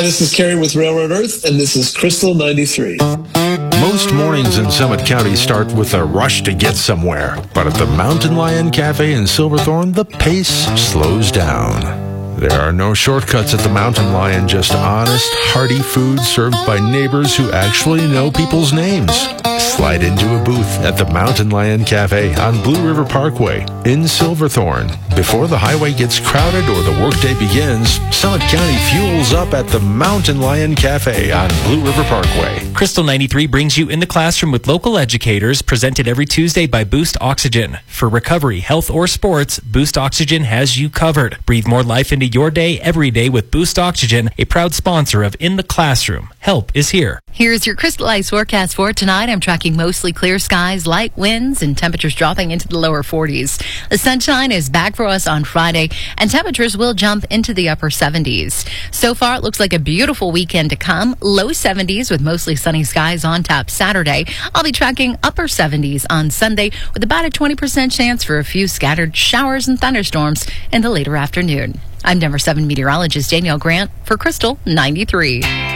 Hi, this is Kerry with Railroad Earth, and this is Crystal 93. Most mornings in Summit County start with a rush to get somewhere, but at the Mountain Lion Cafe in Silverthorne, the pace slows down. There are no shortcuts at the Mountain Lion, just honest, hearty food served by neighbors who actually know people's names. Slide into a booth at the Mountain Lion Cafe on Blue River Parkway in Silverthorne. Before the highway gets crowded or the workday begins, Summit County fuels up at the Mountain Lion Cafe on Blue River Parkway. Crystal 93 brings you in the classroom with local educators, presented every Tuesday by Boost Oxygen. For recovery, health, or sports, Boost Oxygen has you covered. Breathe more life into your day every day with Boost Oxygen, a proud sponsor of In the Classroom. Help is here. Here's your Crystal Ice forecast for tonight. I'm tracking mostly clear skies, light winds, and temperatures dropping into the lower 40s. The sunshine is back for us on Friday, and temperatures will jump into the upper 70s. So far, it looks like a beautiful weekend to come. Low 70s with mostly sunny skies on tap Saturday. I'll be tracking upper 70s on Sunday with about a 20% chance for a few scattered showers and thunderstorms in the later afternoon. I'm Denver 7 meteorologist Danielle Grant for Crystal 93.